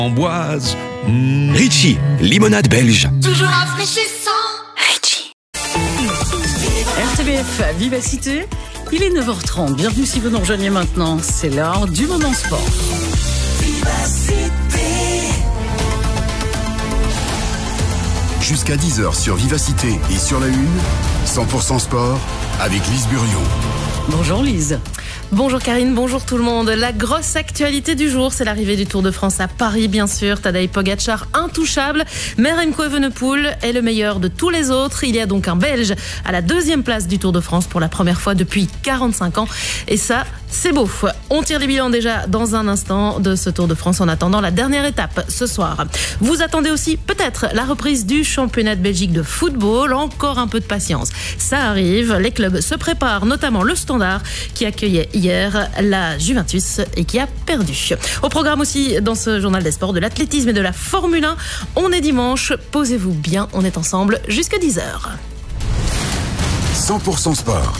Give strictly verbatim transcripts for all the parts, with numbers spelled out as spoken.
Amboise. Mmh. Ritchie, limonade belge. Toujours rafraîchissant. Ritchie. R T B F Vivacité, il est neuf heures trente. Bienvenue si vous nous rejoignez maintenant. C'est l'heure du moment sport. Vivacité. Jusqu'à dix heures sur Vivacité et sur la Une, cent pour cent sport avec Lise Burion. Bonjour Lise. Bonjour Karine, bonjour tout le monde. La grosse actualité du jour, c'est l'arrivée du Tour de France à Paris, bien sûr. Tadej Pogačar intouchable, mais Remco Evenepoel est le meilleur de tous les autres. Il y a donc un Belge à la deuxième place du Tour de France pour la première fois depuis quarante-cinq ans. Et ça, c'est beau. On tire les bilans déjà dans un instant de ce Tour de France en attendant la dernière étape ce soir. Vous attendez aussi peut-être la reprise du championnat de Belgique de football. Encore un peu de patience. Ça arrive, les clubs se préparent, notamment le Standard qui accueillait hier la Juventus et qui a perdu. Au programme aussi dans ce journal des sports de l'athlétisme et de la Formule un. On est dimanche, posez-vous bien, on est ensemble jusqu'à dix heures. cent pour cent sport.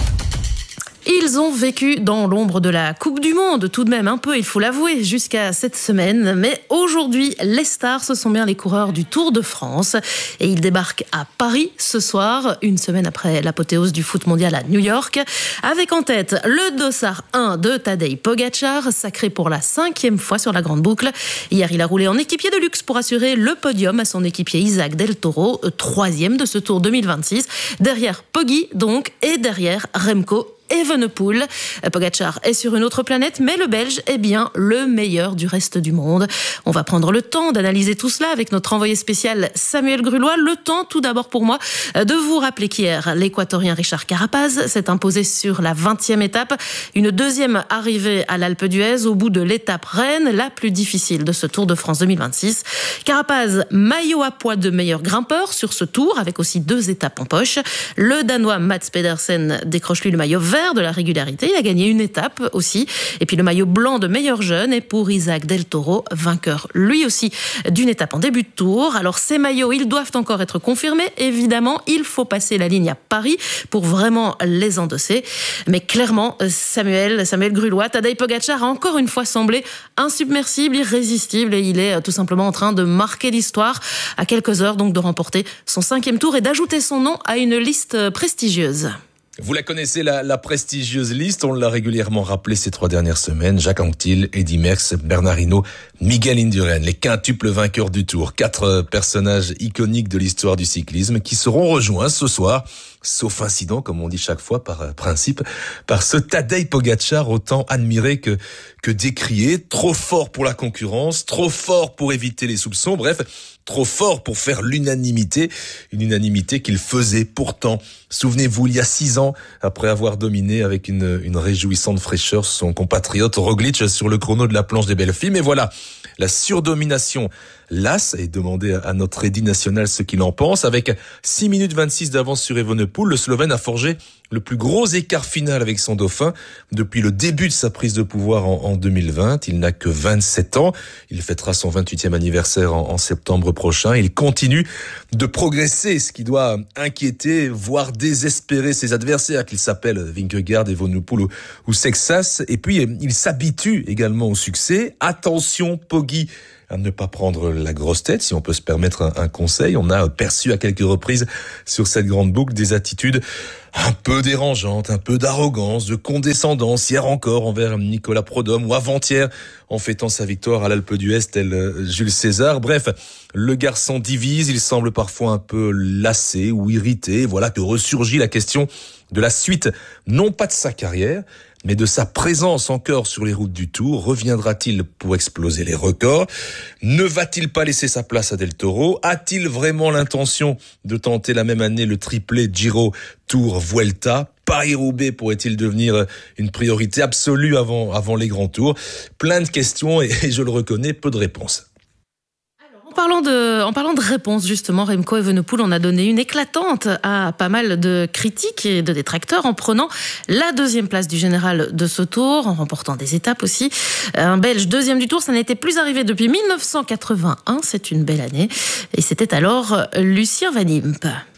Ils ont vécu dans l'ombre de la Coupe du Monde, tout de même un peu, il faut l'avouer, jusqu'à cette semaine. Mais aujourd'hui, les stars, ce sont bien les coureurs du Tour de France. Et ils débarquent à Paris ce soir, une semaine après l'apothéose du foot mondial à New York. Avec en tête le dossard un de Tadej Pogačar, sacré pour la cinquième fois sur la grande boucle. Hier, il a roulé en équipier de luxe pour assurer le podium à son équipier Isaac Del Toro, troisième de ce Tour deux mille vingt-six. Derrière Poggi, donc, et derrière Remco Evenepoel. Pogačar est sur une autre planète, mais le Belge est bien le meilleur du reste du monde. On va prendre le temps d'analyser tout cela avec notre envoyé spécial Samuel Grulois. Le temps, tout d'abord pour moi, de vous rappeler qu'hier, l'Équatorien Richard Carapaz s'est imposé sur la vingtième étape. Une deuxième arrivée à l'Alpe d'Huez au bout de l'étape reine, la plus difficile de ce Tour de France deux mille vingt-six. Carapaz, maillot à poids de meilleur grimpeur sur ce tour, avec aussi deux étapes en poche. Le Danois Mats Pedersen décroche lui le maillot vert de la régularité. Il a gagné une étape aussi. Et puis le maillot blanc de meilleur jeune est pour Isaac Del Toro, vainqueur lui aussi d'une étape en début de tour. Alors ces maillots, ils doivent encore être confirmés. Évidemment, il faut passer la ligne à Paris pour vraiment les endosser. Mais clairement, Samuel, Samuel Grulois, Tadej Pogačar a encore une fois semblé insubmersible, irrésistible. Et il est tout simplement en train de marquer l'histoire à quelques heures donc de remporter son cinquième tour et d'ajouter son nom à une liste prestigieuse. Vous la connaissez, la, la prestigieuse liste, on l'a régulièrement rappelé ces trois dernières semaines. Jacques Anquetil, Eddy Merckx, Bernard Hinault, Miguel Indurain, les quintuples vainqueurs du Tour. Quatre personnages iconiques de l'histoire du cyclisme qui seront rejoints ce soir, sauf incident, comme on dit chaque fois par principe, par ce Tadej Pogačar autant admiré que, que décrié. Trop fort pour la concurrence, trop fort pour éviter les soupçons, bref, trop fort pour faire l'unanimité, une unanimité qu'il faisait pourtant. Souvenez-vous, il y a six ans, après avoir dominé avec une, une réjouissante fraîcheur son compatriote Roglic sur le chrono de la planche des belles filles. Mais voilà, la surdomination lasse, et demandez à notre Eddy national ce qu'il en pense. Avec six minutes vingt-six d'avance sur Evenepoel, le Slovène a forgé le plus gros écart final avec son dauphin depuis le début de sa prise de pouvoir en, en deux mille vingt. Il n'a que vingt-sept ans. Il fêtera son vingt-huitième anniversaire en, en septembre prochain. Il continue de progresser, ce qui doit inquiéter, voire désespérer ses adversaires, qu'ils s'appellent Vingegaard, Evenepoel ou, ou Sexas. Et puis, il s'habitue également au succès. Attention, Poggi, à ne pas prendre la grosse tête, si on peut se permettre un, un conseil. On a perçu à quelques reprises sur cette grande boucle des attitudes un peu dérangeantes, un peu d'arrogance, de condescendance, hier encore envers Nicolas Prudhomme ou avant-hier en fêtant sa victoire à l'Alpe d'Huez tel Jules César. Bref, le garçon divise, il semble parfois un peu lassé ou irrité. Voilà que ressurgit la question de la suite, non pas de sa carrière, mais de sa présence encore sur les routes du Tour. Reviendra-t-il pour exploser les records? Ne va-t-il pas laisser sa place à Del Toro? A-t-il vraiment l'intention de tenter la même année le triplé Giro, Tour, Vuelta? Paris-Roubaix pourrait-il devenir une priorité absolue avant, avant les grands tours? Plein de questions et, et je le reconnais, peu de réponses. En parlant de, en parlant de réponses, justement, Remco Evenepoel en a donné une éclatante à pas mal de critiques et de détracteurs en prenant la deuxième place du général de ce tour, en remportant des étapes aussi. Un Belge deuxième du tour, ça n'était plus arrivé depuis mille neuf cent quatre-vingt-un, c'est une belle année. Et c'était alors Lucien Van Impe.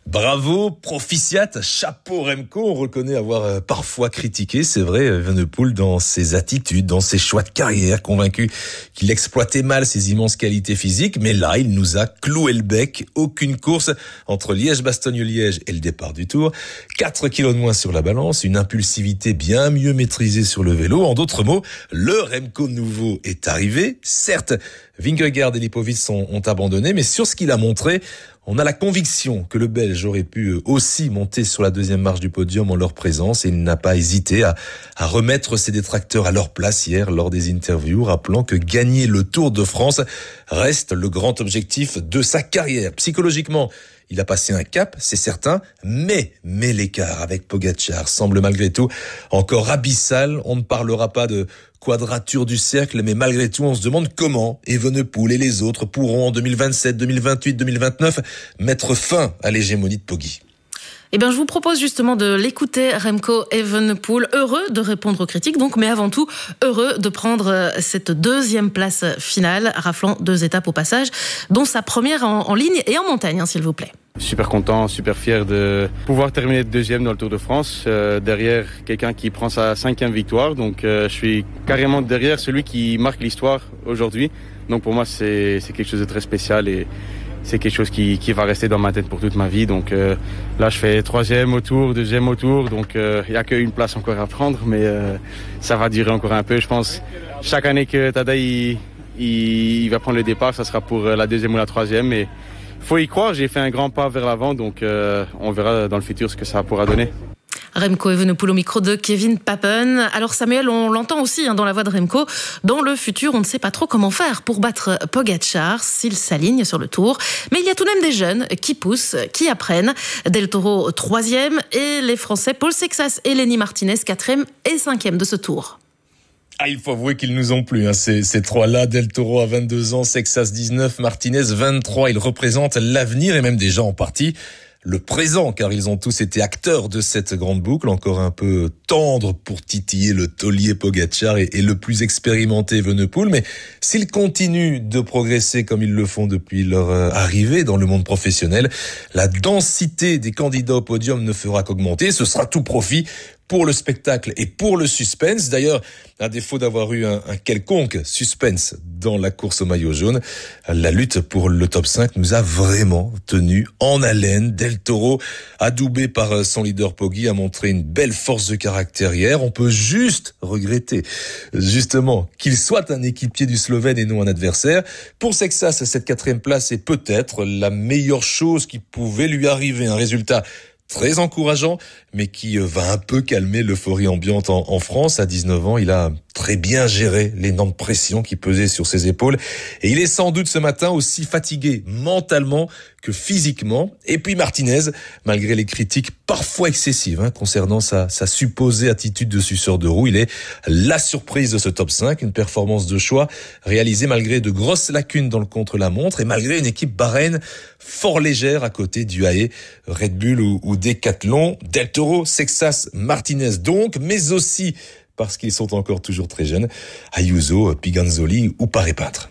Bravo, proficiat, chapeau Remco. On reconnaît avoir euh, parfois critiqué, c'est vrai, Evenepoel dans ses attitudes, dans ses choix de carrière, convaincu qu'il exploitait mal ses immenses qualités physiques. Mais là, il nous a cloué le bec. Aucune course entre Liège-Bastogne-Liège et le départ du Tour. quatre kilos de moins sur la balance, une impulsivité bien mieux maîtrisée sur le vélo. En d'autres mots, le Remco nouveau est arrivé. Certes, Vingegaard et Lipovic ont, ont abandonné, mais sur ce qu'il a montré, on a la conviction que le Belge aurait pu aussi monter sur la deuxième marche du podium en leur présence et il n'a pas hésité à, à remettre ses détracteurs à leur place hier lors des interviews, rappelant que gagner le Tour de France reste le grand objectif de sa carrière. Psychologiquement, il a passé un cap, c'est certain, mais, mais l'écart avec Pogačar semble malgré tout encore abyssal. On ne parlera pas de quadrature du cercle, mais malgré tout, on se demande comment Evenepoel et les autres pourront en deux mille vingt-sept, deux mille vingt-huit, deux mille vingt-neuf mettre fin à l'hégémonie de Poggi. Eh bien, je vous propose justement de l'écouter, Remco Evenepoel, heureux de répondre aux critiques, donc, mais avant tout, heureux de prendre cette deuxième place finale, raflant deux étapes au passage, dont sa première en, en ligne et en montagne, hein, s'il vous plaît. Super content, super fier de pouvoir terminer deuxième dans le Tour de France, euh, derrière quelqu'un qui prend sa cinquième victoire, donc euh, je suis carrément derrière celui qui marque l'histoire aujourd'hui, donc pour moi c'est, c'est quelque chose de très spécial et c'est quelque chose qui, qui va rester dans ma tête pour toute ma vie. Donc euh, là, je fais troisième au Tour, deuxième au Tour. Donc il euh, n'y a qu'une place encore à prendre, mais euh, ça va durer encore un peu. Je pense chaque année que Tadej il, il, il va prendre le départ, ça sera pour la deuxième ou la troisième. Et faut y croire. J'ai fait un grand pas vers l'avant, donc euh, on verra dans le futur ce que ça pourra donner. Remco Evenepoel au micro de Kevin Papen. Alors Samuel, on l'entend aussi hein, dans la voix de Remco. Dans le futur, on ne sait pas trop comment faire pour battre Pogačar s'il s'aligne sur le Tour. Mais il y a tout de même des jeunes qui poussent, qui apprennent. Del Toro troisième et les Français Paul Sexas et Lenny Martinez quatrième et cinquième de ce Tour. Ah, il faut avouer qu'ils nous ont plu, hein, ces, ces trois-là. Del Toro à vingt-deux ans, Sexas dix-neuf, Martinez vingt-trois. Ils représentent l'avenir et même déjà en partie le présent, car ils ont tous été acteurs de cette grande boucle, encore un peu tendre pour titiller le taulier Pogačar et, et le plus expérimenté Evenepoel. Mais s'ils continuent de progresser comme ils le font depuis leur arrivée dans le monde professionnel, la densité des candidats au podium ne fera qu'augmenter. Ce sera tout profit pour le spectacle et pour le suspense. D'ailleurs, à défaut d'avoir eu un, un quelconque suspense dans la course au maillot jaune, la lutte pour le top cinq nous a vraiment tenu en haleine. Del Toro, adoubé par son leader Poggi, a montré une belle force de caractère hier. On peut juste regretter, justement, qu'il soit un équipier du Slovène et non un adversaire. Pour Sexas, cette quatrième place est peut-être la meilleure chose qui pouvait lui arriver. Un résultat très encourageant, mais qui va un peu calmer l'euphorie ambiante en, en France. À dix-neuf ans, il a très bien géré l'énorme pression qui pesait sur ses épaules. Et il est sans doute ce matin aussi fatigué mentalement que physiquement. Et puis Martinez, malgré les critiques parfois excessives hein, concernant sa, sa supposée attitude de suceur de roue, il est la surprise de ce top cinq. Une performance de choix réalisée malgré de grosses lacunes dans le contre-la-montre et malgré une équipe Bahreïn fort légère à côté du A E, Red Bull ou, ou Decathlon. Del Toro, Sexas, Martinez donc, mais aussi parce qu'ils sont encore toujours très jeunes, Ayuso, Piganzoli ou Paré-Peintre.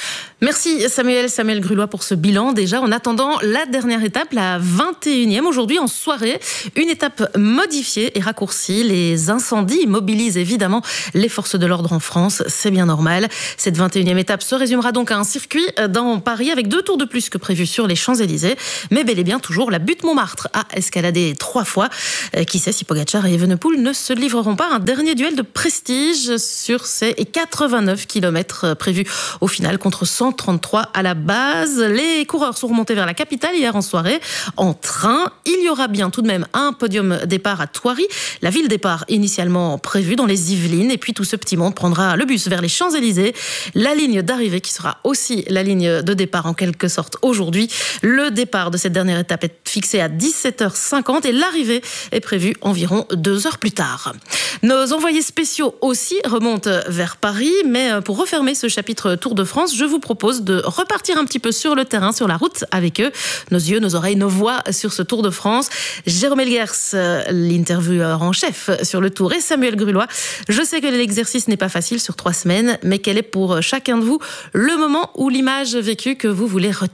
Merci Samuel, Samuel Grulois pour ce bilan. Déjà, en attendant la dernière étape, la vingt et unième, aujourd'hui en soirée, une étape modifiée et raccourcie. Les incendies mobilisent évidemment les forces de l'ordre en France, c'est bien normal. Cette vingt et unième étape se résumera donc à un circuit dans Paris avec deux tours de plus que prévu sur les Champs-Élysées, mais bel et bien toujours la butte Montmartre à escalader trois fois. Qui sait si Pogačar et Evenepoel ne se livreront pas un dernier duel de prestige sur ces quatre-vingt-neuf kilomètres prévus au final contre cent trente-trois à la base. Les coureurs sont remontés vers la capitale hier en soirée en train. Il y aura bien tout de même un podium départ à Thoiry, la ville départ initialement prévue dans les Yvelines. Et puis tout ce petit monde prendra le bus vers les Champs-Élysées. La ligne d'arrivée qui sera aussi la ligne de départ en quelque sorte aujourd'hui. Le départ de cette dernière étape est fixé à dix-sept heures cinquante et l'arrivée est prévue environ deux heures plus tard. Nos envoyés spéciaux aussi remontent vers Paris, mais pour refermer ce chapitre Tour de France, je vous propose de repartir un petit peu sur le terrain, sur la route avec eux. Nos yeux, nos oreilles, nos voix sur ce Tour de France. Jérôme Elguers, l'intervieweur en chef sur le Tour, et Samuel Grulois. Je sais que l'exercice n'est pas facile sur trois semaines, mais quel est pour chacun de vous le moment ou l'image vécue que vous voulez retenir ?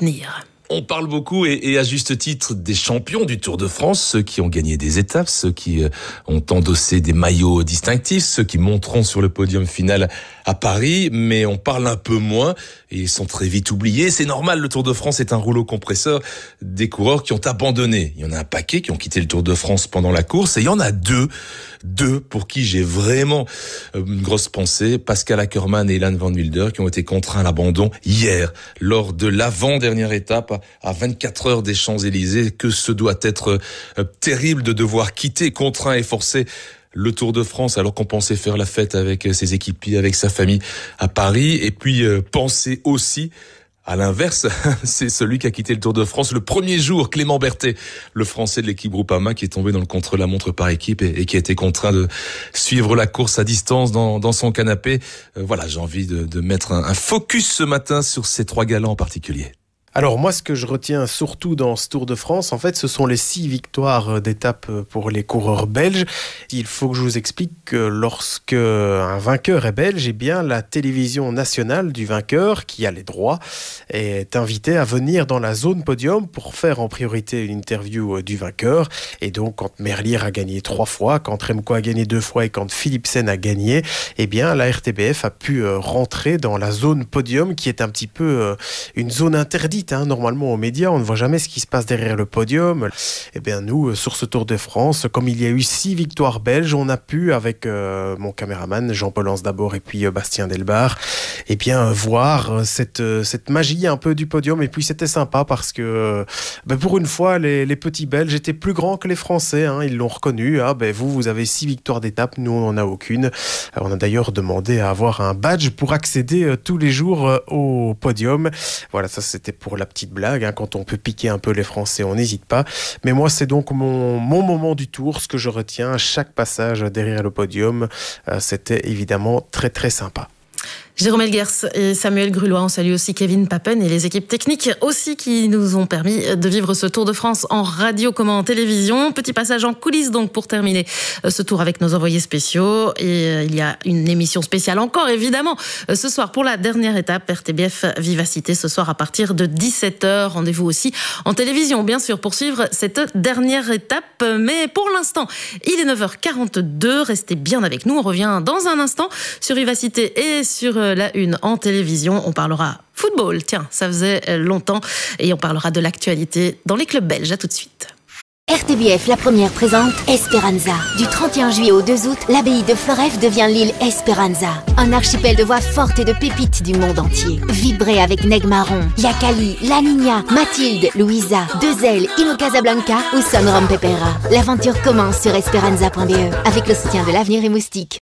On parle beaucoup et, et à juste titre des champions du Tour de France, ceux qui ont gagné des étapes, ceux qui ont endossé des maillots distinctifs, ceux qui monteront sur le podium final à Paris, mais on parle un peu moins et ils sont très vite oubliés. C'est normal, le Tour de France est un rouleau compresseur des coureurs qui ont abandonné. Il y en a un paquet qui ont quitté le Tour de France pendant la course et il y en a deux, deux pour qui j'ai vraiment une grosse pensée, Pascal Ackermann et Ilan Van Wilder, qui ont été contraints à l'abandon hier lors de l'avant-dernière étape à vingt-quatre heures des Champs-Élysées. Que ce doit être terrible de devoir quitter, contraint et forcé, le Tour de France alors qu'on pensait faire la fête avec ses équipiers, avec sa famille à Paris. Et puis euh, penser aussi à l'inverse, c'est celui qui a quitté le Tour de France le premier jour, Clément Berthet, le Français de l'équipe Groupama, qui est tombé dans le contre-la-montre par équipe et, et qui a été contraint de suivre la course à distance dans, dans son canapé. Euh, voilà, j'ai envie de, de mettre un, un focus ce matin sur ces trois galants en particulier. Alors moi, ce que je retiens surtout dans ce Tour de France, en fait, ce sont les six victoires d'étape pour les coureurs belges. Il faut que je vous explique que lorsque un vainqueur est belge, eh bien la télévision nationale du vainqueur, qui a les droits, est invitée à venir dans la zone podium pour faire en priorité une interview du vainqueur. Et donc, quand Merlier a gagné trois fois, quand Remco a gagné deux fois et quand Philipsen a gagné, eh bien la R T B F a pu rentrer dans la zone podium, qui est un petit peu une zone interdite. Hein, normalement aux médias, on ne voit jamais ce qui se passe derrière le podium. Et bien nous, sur ce Tour de France, comme il y a eu six victoires belges, on a pu, avec euh, mon caméraman Jean-Paul Lance d'abord et puis euh, Bastien Delbar, et bien euh, voir cette euh, cette magie un peu du podium. Et puis c'était sympa parce que euh, ben, pour une fois, les, les petits Belges étaient plus grands que les Français. Hein, ils l'ont reconnu. Ah ben vous, vous avez six victoires d'étape, nous on n'en a aucune. Alors, on a d'ailleurs demandé à avoir un badge pour accéder euh, tous les jours euh, au podium. Voilà, ça c'était pour la petite blague, hein, quand on peut piquer un peu les Français, on n'hésite pas. Mais moi, c'est donc mon, mon moment du Tour, ce que je retiens, chaque passage derrière le podium, euh, c'était évidemment très très sympa. Jérôme Elgers et Samuel Grulois, on salue aussi Kevin Papen et les équipes techniques aussi qui nous ont permis de vivre ce Tour de France en radio comme en télévision. Petit passage en coulisses donc pour terminer ce tour avec nos envoyés spéciaux. Et il y a une émission spéciale encore évidemment ce soir pour la dernière étape R T B F Vivacité ce soir à partir de dix-sept heures. Rendez-vous aussi en télévision bien sûr pour suivre cette dernière étape. Mais pour l'instant, il est neuf heures quarante-deux. Restez bien avec nous. On revient dans un instant sur Vivacité et sur la une en télévision. On parlera football, tiens, ça faisait longtemps. Et on parlera de l'actualité dans les clubs belges. À tout de suite. R T B F, la première, présente Esperanza. Du trente et un juillet au deux août, l'abbaye de Floreffe devient l'île Esperanza. Un archipel de voix fortes et de pépites du monde entier. Vibrez avec Neg Marron, Yakali, La Niña, Mathilde, Louisa, Deux Ailes, Ino Casablanca ou Son Rom Pepera. L'aventure commence sur esperanza point b e avec le soutien de l'Avenir et Moustique.